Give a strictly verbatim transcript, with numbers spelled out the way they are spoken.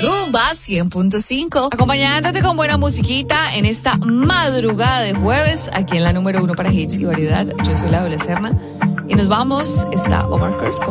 Rumba cien punto cinco, acompañándote con buena musiquita en esta madrugada de jueves, aquí en la número uno para hits y variedad. Yo soy la Doble Serna y nos vamos. Está Omar Kurz.